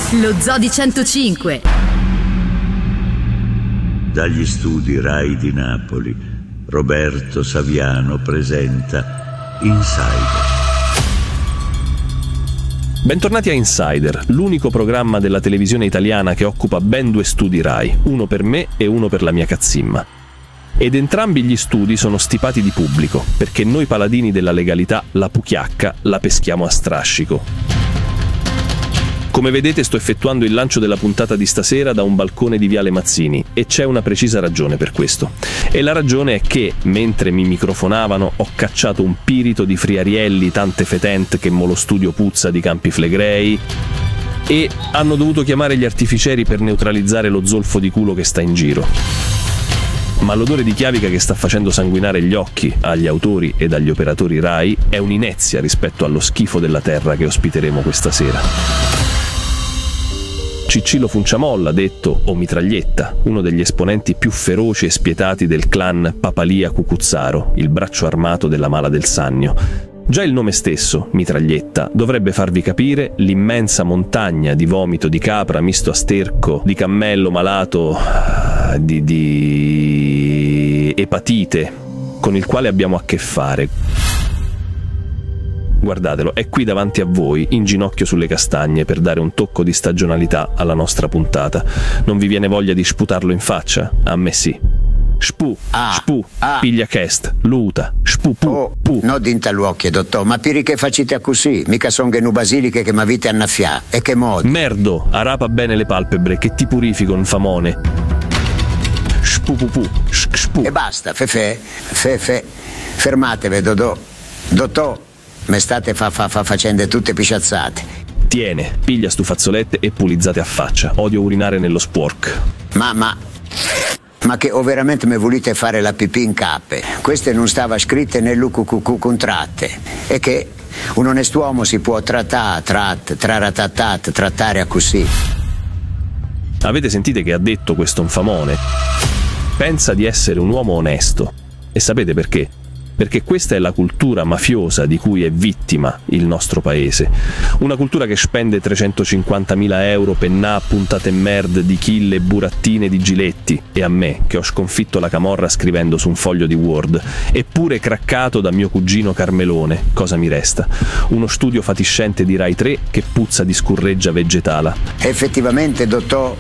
Lo Zoo di 105. Dagli studi Rai di Napoli, Roberto Saviano presenta Insider. Bentornati a Insider, l'unico programma della televisione italiana che occupa ben 2 studi Rai, uno per me e uno per la mia cazzimma. Ed entrambi gli studi sono stipati di pubblico, perché noi paladini della legalità la puchiacca la peschiamo a strascico. Come vedete sto effettuando il lancio della puntata di stasera da un balcone di Viale Mazzini e c'è una precisa ragione per questo. E la ragione è che, mentre mi microfonavano, ho cacciato un pirito di friarielli tante fetent che mo lo studio puzza di Campi Flegrei e hanno dovuto chiamare gli artificieri per neutralizzare lo zolfo di culo che sta in giro. Ma l'odore di chiavica che sta facendo sanguinare gli occhi agli autori ed agli operatori Rai è un'inezia rispetto allo schifo della terra che ospiteremo questa sera. Ciccillo Funciamolla, detto o Mitraglietta, uno degli esponenti più feroci e spietati del clan Papalia Cucuzzaro, il braccio armato della Mala del Sannio. Già il nome stesso, Mitraglietta, dovrebbe farvi capire l'immensa montagna di vomito di capra misto a sterco di cammello malato di epatite con il quale abbiamo a che fare. Guardatelo, è qui davanti a voi, in ginocchio sulle castagne, per dare un tocco di stagionalità alla nostra puntata. Non vi viene voglia di sputarlo in faccia? A me sì. Spu, piglia chest, luta, spu, pu. No d'intaluocchie, dottor, ma piri che facite a così? Mica son che nu basiliche che m'avete annaffià, e che modo? Merdo, arapa bene le palpebre, che ti purifico, infamone. Spu, spu. E basta, fe. Fermatevi, dottor. Me state facendo tutte pisciazzate. Tiene, piglia stu fazzolette e pulizzate a faccia. Odio urinare nello spork. Ma che o veramente me volete fare la pipì in cappe? Queste non stava scritte nell'UQQQ contratte. E che un onest'uomo si può trattare a così. Avete sentito che ha detto questo infamone? Pensa di essere un uomo onesto. E sapete perché? Perché questa è la cultura mafiosa di cui è vittima il nostro paese. Una cultura che spende 350.000 euro per puntate merd di kill e burattine di Giletti, e a me, che ho sconfitto la camorra scrivendo su un foglio di Word, eppure craccato da mio cugino Carmelone, cosa mi resta? Uno studio fatiscente di Rai 3 che puzza di scurreggia vegetala. Effettivamente, dottor,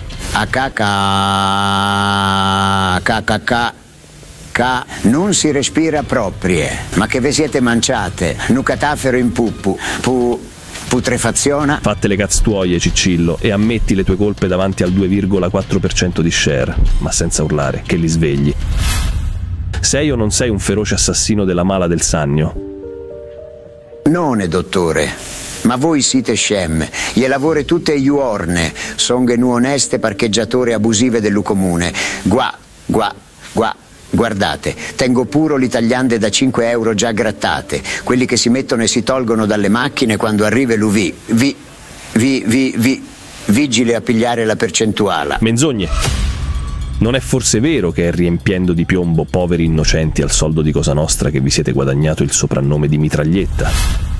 non si respira proprie, ma che ve siete manciate, nu catafero in putrefazione. Fatte le caztuoie, Ciccillo, e ammetti le tue colpe davanti al 2,4% di share, ma senza urlare, che li svegli. Sei o non sei un feroce assassino della Mala del Sannio? Non, dottore, ma voi siete scemme, gli lavore tutte iuorne, songhe nu oneste parcheggiatori abusive dello comune. Guardate, tengo puro l'itagliande da 5 euro già grattate, quelli che si mettono e si tolgono dalle macchine quando arriva l'UV. Vigile a pigliare la percentuale. Menzogne! Non è forse vero che è riempiendo di piombo poveri innocenti al soldo di Cosa Nostra che vi siete guadagnato il soprannome di Mitraglietta?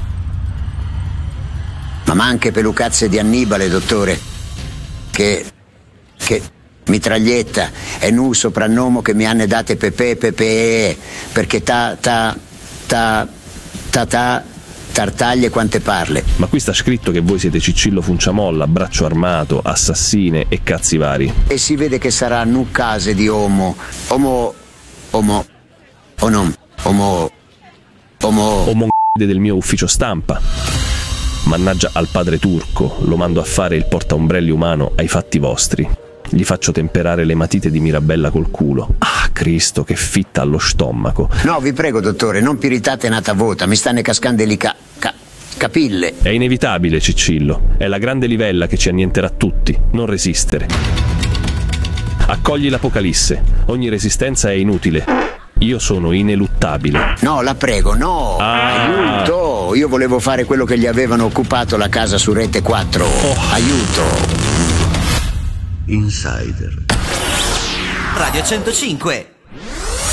Ma anche pelucazze di Annibale, dottore, che Mitraglietta è nu soprannome che mi hanno date Pepe, perché tartaglie quante parle. Ma qui sta scritto che voi siete Ciccillo Funciamolla, braccio armato, assassine e cazzi vari. E si vede che sarà nu case di omo del mio ufficio stampa. Mannaggia al padre turco, lo mando a fare il portaombrelli umano ai fatti vostri. Gli faccio temperare le matite di Mirabella col culo. Ah, Cristo, che fitta allo stomaco. No, vi prego, dottore, non piritate nata vota, mi stanno cascando le capille. È inevitabile, Ciccillo. È la grande livella che ci annienterà tutti. Non resistere. Accogli l'Apocalisse. Ogni resistenza è inutile. Io sono ineluttabile. No, la prego, no. Aiuto. Io volevo fare quello che gli avevano occupato la casa su Rete 4. Aiuto. Insider. Radio 105.